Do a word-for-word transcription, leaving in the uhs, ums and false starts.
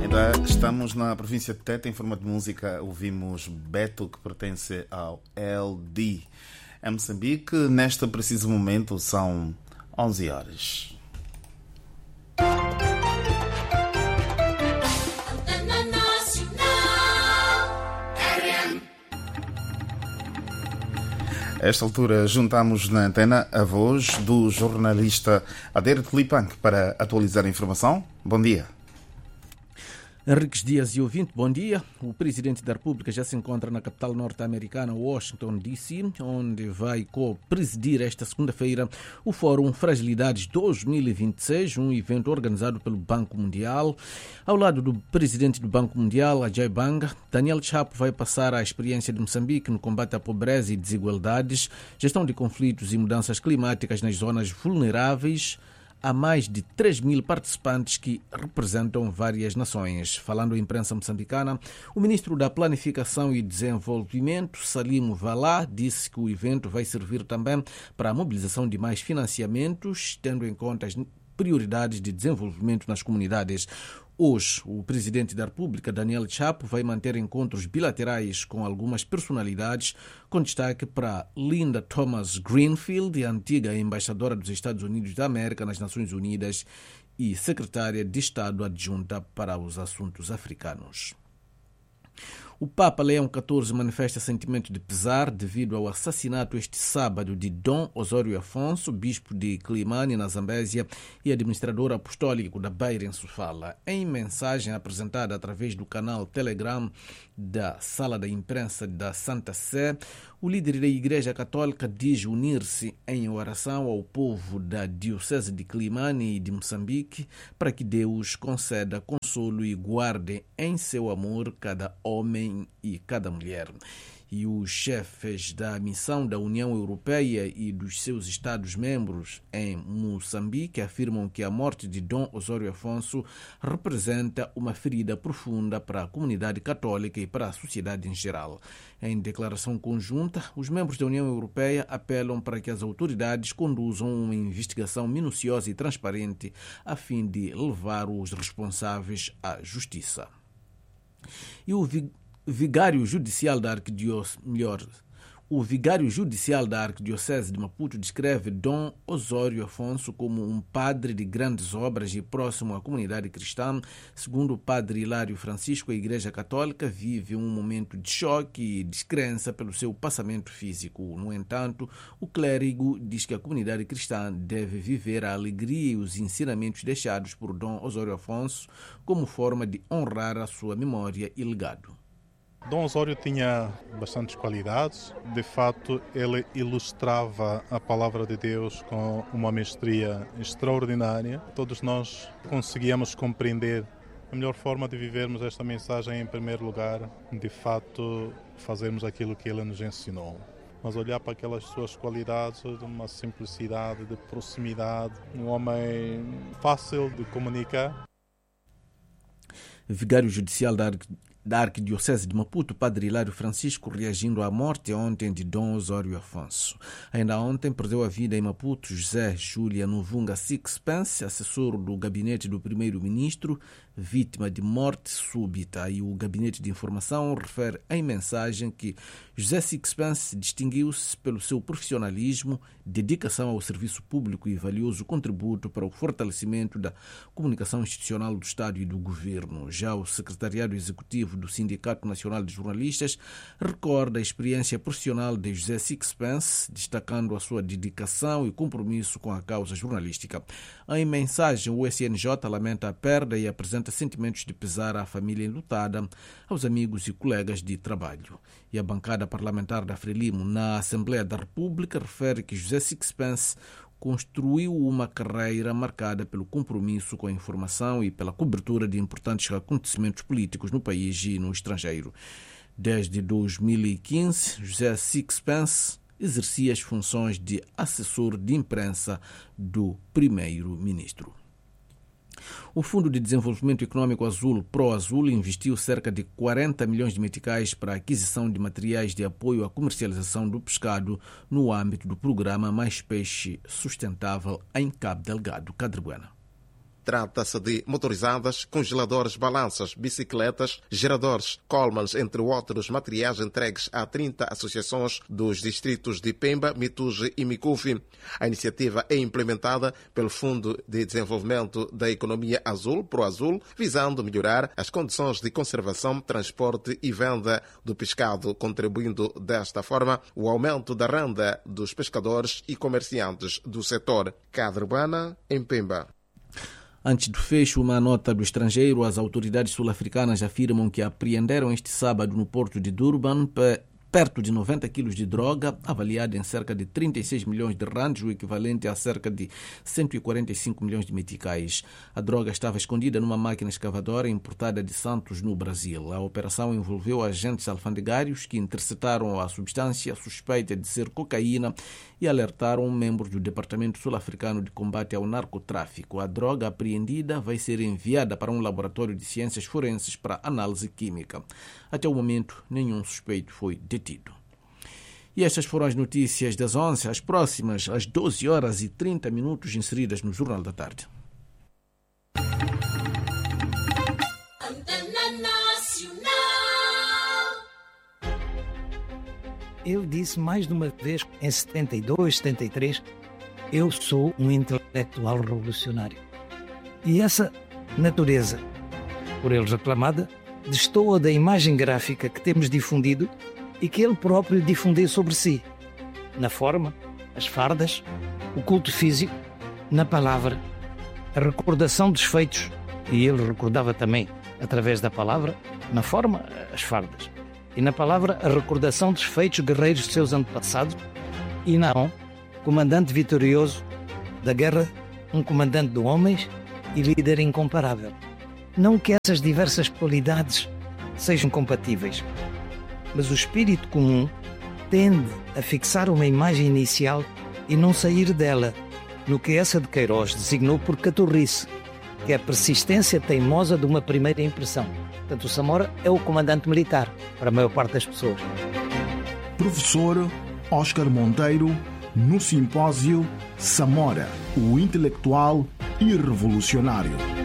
Estamos na província de Tete, em forma de música, ouvimos Beto, que pertence ao L D. Em Moçambique, neste preciso momento, são onze horas. A esta altura, juntamos na antena a voz do jornalista Adair Tlipank para atualizar a informação. Bom dia. Henriques Dias e ouvinte, bom dia. O Presidente da República já se encontra na capital norte-americana, Washington, D C, onde vai co-presidir esta segunda-feira o Fórum Fragilidades dois mil e vinte e seis, um evento organizado pelo Banco Mundial. Ao lado do Presidente do Banco Mundial, Ajay Banga, Daniel Chapo vai passar a experiência de Moçambique no combate à pobreza e desigualdades, gestão de conflitos e mudanças climáticas nas zonas vulneráveis. Há mais de três mil participantes que representam várias nações. Falando à imprensa moçambicana, o ministro da Planificação e Desenvolvimento, Salim Valá, disse que o evento vai servir também para a mobilização de mais financiamentos, tendo em conta as prioridades de desenvolvimento nas comunidades. Hoje, o Presidente da República, Daniel Chapo, vai manter encontros bilaterais com algumas personalidades, com destaque para Linda Thomas Greenfield, antiga embaixadora dos Estados Unidos da América nas Nações Unidas e secretária de Estado adjunta para os assuntos africanos. O Papa Leão catorze manifesta sentimento de pesar devido ao assassinato este sábado de Dom Osório Afonso, bispo de Climane, na Zambésia, e administrador apostólico da Beira, em Sofala. Em mensagem apresentada através do canal Telegram da Sala da Imprensa da Santa Sé, o líder da Igreja Católica diz unir-se em oração ao povo da Diocese de Climane e de Moçambique para que Deus conceda consolo e guarde em seu amor cada homem e cada mulher. E os chefes da missão da União Europeia e dos seus Estados-membros em Moçambique afirmam que a morte de Dom Osório Afonso representa uma ferida profunda para a comunidade católica e para a sociedade em geral. Em declaração conjunta, os membros da União Europeia apelam para que as autoridades conduzam uma investigação minuciosa e transparente a fim de levar os responsáveis à justiça. E o Vigário Judicial da Arquidiocese, melhor, o Vigário Judicial da Arquidiocese de Maputo descreve Dom Osório Afonso como um padre de grandes obras e próximo à comunidade cristã. Segundo o padre Hilário Francisco, a Igreja Católica vive um momento de choque e descrença pelo seu passamento físico. No entanto, o clérigo diz que a comunidade cristã deve viver a alegria e os ensinamentos deixados por Dom Osório Afonso como forma de honrar a sua memória e legado. Dom Osório tinha bastantes qualidades. De fato, ele ilustrava a palavra de Deus com uma mestria extraordinária. Todos nós conseguíamos compreender a melhor forma de vivermos esta mensagem, em primeiro lugar, de fato, fazermos aquilo que ele nos ensinou. Mas olhar para aquelas suas qualidades de uma simplicidade, de proximidade, um homem fácil de comunicar. Vigário Judicial da da Arquidiocese de Maputo, padre Hilário Francisco, reagindo à morte ontem de Dom Osório Afonso. Ainda ontem perdeu a vida em Maputo José Júlia Novunga Sixpence, assessor do gabinete do primeiro-ministro, vítima de morte súbita. E o Gabinete de Informação refere em mensagem que José Sixpence distinguiu-se pelo seu profissionalismo, dedicação ao serviço público e valioso contributo para o fortalecimento da comunicação institucional do Estado e do Governo. Já o Secretariado Executivo do Sindicato Nacional de Jornalistas recorda a experiência profissional de José Sixpence, destacando a sua dedicação e compromisso com a causa jornalística. Em mensagem, o S N J lamenta a perda e apresenta sentimentos de pesar à família enlutada, aos amigos e colegas de trabalho. E a bancada parlamentar da Frelimo na Assembleia da República refere que José Sixpence construiu uma carreira marcada pelo compromisso com a informação e pela cobertura de importantes acontecimentos políticos no país e no estrangeiro. Desde dois mil e quinze, José Sixpence exercia as funções de assessor de imprensa do primeiro-ministro. O Fundo de Desenvolvimento Econômico Azul, ProAzul, investiu cerca de quarenta milhões de meticais para a aquisição de materiais de apoio à comercialização do pescado no âmbito do programa Mais Peixe Sustentável em Cabo Delgado. Cadre Buena. Trata-se de motorizadas, congeladores, balanças, bicicletas, geradores, colmans, entre outros materiais entregues a trinta associações dos distritos de Pemba, Mituge e Micufi. A iniciativa é implementada pelo Fundo de Desenvolvimento da Economia Azul, ProAzul, visando melhorar as condições de conservação, transporte e venda do pescado, contribuindo desta forma o aumento da renda dos pescadores e comerciantes do setor. Cadre Urbana, em Pemba. Antes do fecho, uma nota do estrangeiro. As autoridades sul-africanas afirmam que apreenderam este sábado no porto de Durban perto de noventa quilos de droga, avaliada em cerca de trinta e seis milhões de rands, o equivalente a cerca de cento e quarenta e cinco milhões de meticais. A droga estava escondida numa máquina escavadora importada de Santos, no Brasil. A operação envolveu agentes alfandegários que interceptaram a substância suspeita de ser cocaína e alertaram membros do Departamento Sul-Africano de Combate ao Narcotráfico. A droga apreendida vai ser enviada para um laboratório de ciências forenses para análise química. Até o momento, nenhum suspeito foi detido. E estas foram as notícias das onze, as próximas às doze horas e trinta minutos, inseridas no Jornal da Tarde. Ele disse mais de uma vez, em setenta e dois, setenta e três, eu sou um intelectual revolucionário. E essa natureza, por ele reclamada, destoa da imagem gráfica que temos difundido e que ele próprio difundiu sobre si, na forma, as fardas, o culto físico, na palavra, a recordação dos feitos, e ele recordava também, através da palavra, na forma, as fardas, e na palavra, a recordação dos feitos guerreiros de seus antepassados, e não, comandante vitorioso da guerra, um comandante de homens e líder incomparável. Não que essas diversas qualidades sejam compatíveis, mas o espírito comum tende a fixar uma imagem inicial e não sair dela, no que essa de Queiroz designou por caturrice, que é a persistência teimosa de uma primeira impressão. Portanto, o Samora é o comandante militar, para a maior parte das pessoas. Professor Oscar Monteiro, no simpósio Samora, o intelectual e revolucionário.